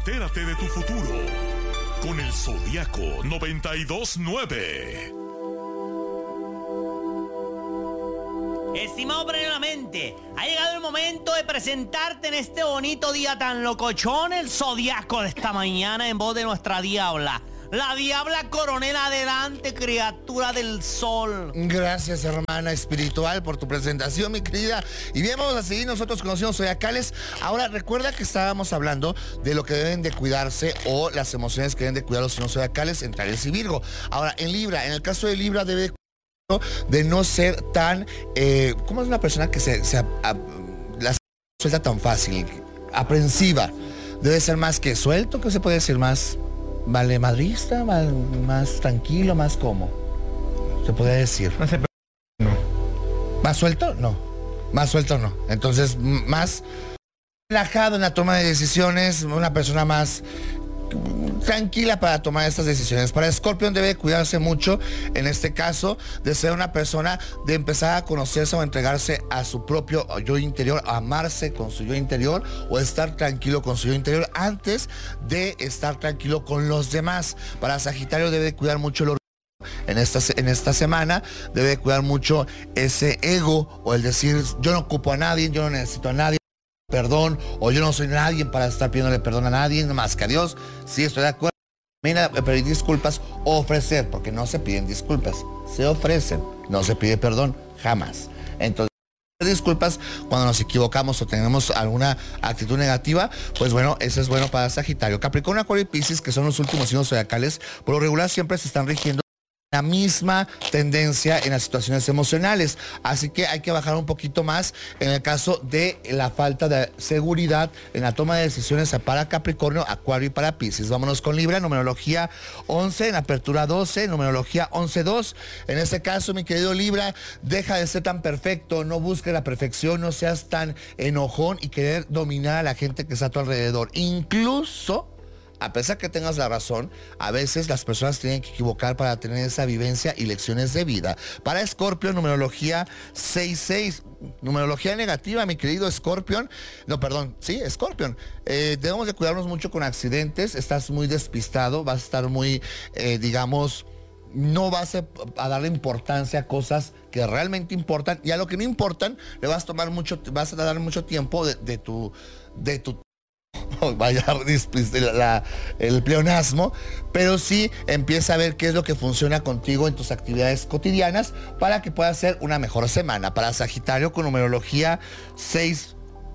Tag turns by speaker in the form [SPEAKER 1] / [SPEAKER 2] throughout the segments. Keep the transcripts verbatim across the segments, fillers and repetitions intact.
[SPEAKER 1] Entérate de tu futuro con el Zodiaco noventa y dos nueve.
[SPEAKER 2] Estimado previamente, ha llegado el momento de presentarte en este bonito día tan locochón el Zodiaco de esta mañana en voz de nuestra diabla. La diabla coronel, adelante, criatura del sol.
[SPEAKER 3] Gracias, hermana espiritual, por tu presentación, mi querida. Y bien, vamos a seguir nosotros conociendo zodiacales. Ahora, recuerda que estábamos hablando de lo que deben de cuidarse o las emociones que deben de cuidar los signos zodiacales entre Aries y Virgo. Ahora, en Libra, en el caso de Libra debe de de no ser tan, eh, ¿cómo es una persona que se, se a, a, la suelta tan fácil? Aprensiva. Debe ser más que suelto, ¿qué se puede decir? Más vale madrista, más, más tranquilo, más como. Se podría decir.
[SPEAKER 4] No sé, pero no.
[SPEAKER 3] ¿Más suelto? No. Más suelto no. Entonces, más relajado en la toma de decisiones, una persona más tranquila para tomar estas decisiones. Para Escorpión debe cuidarse mucho, en este caso, de ser una persona, de empezar a conocerse o entregarse a su propio yo interior, amarse con su yo interior o estar tranquilo con su yo interior antes de estar tranquilo con los demás. Para Sagitario debe cuidar mucho el En esta, en esta semana debe cuidar mucho ese ego o el decir yo no ocupo a nadie, yo no necesito a nadie perdón, o yo no soy nadie para estar pidiéndole perdón a nadie más que a Dios. Sí, estoy de acuerdo. Mira, pedir disculpas o ofrecer, porque no se piden disculpas, se ofrecen, no se pide perdón, jamás. Entonces, disculpas cuando nos equivocamos o tenemos alguna actitud negativa, pues bueno, eso es bueno para Sagitario. Capricornio, Acuario y Piscis, que son los últimos signos zodiacales, por lo regular siempre se están rigiendo la misma tendencia en las situaciones emocionales, así que hay que bajar un poquito más en el caso de la falta de seguridad en la toma de decisiones para Capricornio, Acuario y para Piscis. Vámonos con Libra, numerología once, en apertura doce, numerología once dos. En este caso, mi querido Libra, deja de ser tan perfecto, no busques la perfección, no seas tan enojón y querer dominar a la gente que está a tu alrededor. Incluso a pesar que tengas la razón, a veces las personas tienen que equivocar para tener esa vivencia y lecciones de vida. Para Escorpio, numerología seis seis, numerología negativa, mi querido Escorpión. No, perdón, sí, Escorpión. Eh, debemos de cuidarnos mucho con accidentes, estás muy despistado, vas a estar muy, eh, digamos, no vas a, a darle importancia a cosas que realmente importan, y a lo que no importan le vas a tomar mucho, vas a dar mucho tiempo de, de tu, de tu vaya la, el pleonasmo, pero sí empieza a ver qué es lo que funciona contigo en tus actividades cotidianas para que puedas ser una mejor semana. Para Sagitario, con numerología seis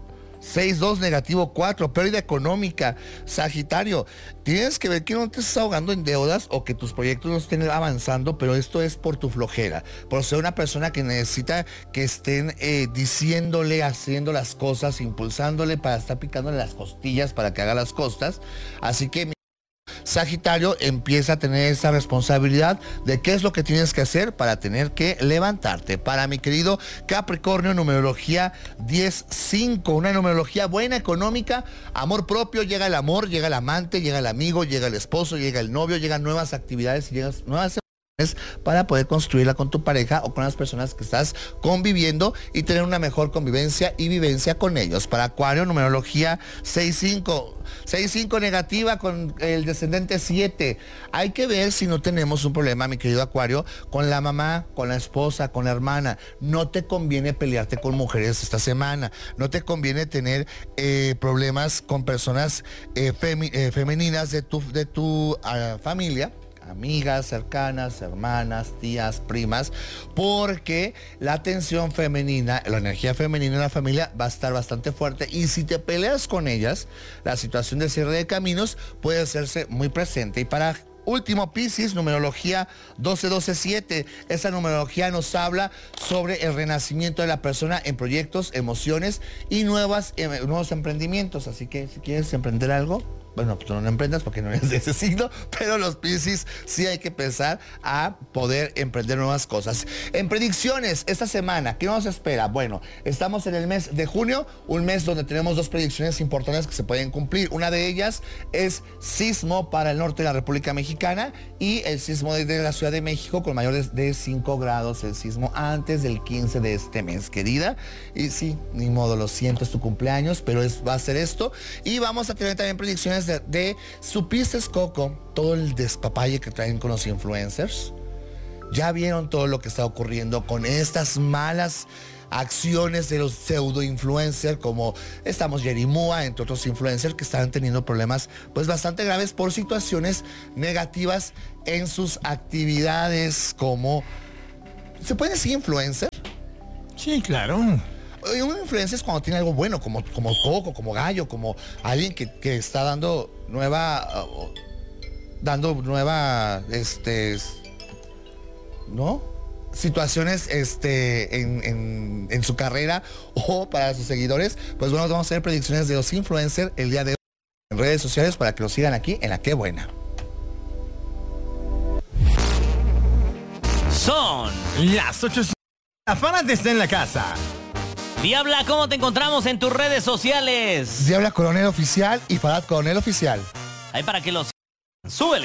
[SPEAKER 3] dos, negativo cuatro, pérdida económica. Sagitario, tienes que ver que no te estás ahogando en deudas o que tus proyectos no estén avanzando, pero esto es por tu flojera, por ser una persona que necesita que estén eh, diciéndole, haciendo las cosas, impulsándole para estar picándole las costillas para que haga las cosas. Así que Sagitario empieza a tener esa responsabilidad de qué es lo que tienes que hacer para tener que levantarte. Para mi querido Capricornio, numerología diez cinco, una numerología buena, económica, amor propio, llega el amor, llega el amante, llega el amigo, llega el esposo, llega el novio, llegan nuevas actividades y llegan nuevas para poder construirla con tu pareja o con las personas que estás conviviendo y tener una mejor convivencia y vivencia con ellos. Para Acuario, numerología seis cinco, seis cinco negativa con el descendente siete. Hay que ver si no tenemos un problema, mi querido Acuario, con la mamá, con la esposa, con la hermana. No te conviene pelearte con mujeres esta semana. No te conviene tener eh, problemas con personas eh, femi eh, femeninas de tu, de tu uh, familia. Amigas cercanas, hermanas, tías, primas, porque la tensión femenina, la energía femenina en la familia va a estar bastante fuerte, y si te peleas con ellas, la situación de cierre de caminos puede hacerse muy presente. Y para último, Piscis, numerología doce doce siete. Esa numerología nos habla sobre el renacimiento de la persona en proyectos, emociones y nuevas, eh, nuevos emprendimientos. Así que si quieres emprender algo, bueno, pues no lo emprendas porque no eres de ese signo, pero los Piscis sí hay que pensar a poder emprender nuevas cosas. En predicciones, esta semana, ¿qué nos espera? Bueno, estamos en el mes de junio, un mes donde tenemos dos predicciones importantes que se pueden cumplir. Una de ellas es sismo para el norte de la República Mexicana. mexicana, y el sismo de la Ciudad de México con mayores de cinco grados el sismo antes del quince de este mes, querida. Y sí, ni modo, lo siento, es tu cumpleaños, pero es, va a ser esto. Y vamos a tener también predicciones de, de ¿supiste, Coco, todo el despapalle que traen con los influencers? ¿Ya vieron todo lo que está ocurriendo con estas malas acciones de los pseudo influencers, como estamos Yerimúa, entre otros influencers que están teniendo problemas pues bastante graves por situaciones negativas en sus actividades? Como, ¿se puede decir influencer?
[SPEAKER 4] Sí, claro.
[SPEAKER 3] Un influencer es cuando tiene algo bueno, como, como Coco, como Gallo, como alguien que, que está dando nueva, uh, dando nueva, este, ¿no? situaciones este, en, en, en su carrera o para sus seguidores. Pues bueno, vamos a hacer predicciones de los influencers el día de hoy en redes sociales para que los sigan aquí en La Qué Buena.
[SPEAKER 2] Son
[SPEAKER 4] las ocho. La Farad está en la casa.
[SPEAKER 2] Diabla, ¿cómo te encontramos en tus redes sociales?
[SPEAKER 3] Diabla Coronel Oficial y Farad Coronel Oficial.
[SPEAKER 2] Ahí para que los... Súbele.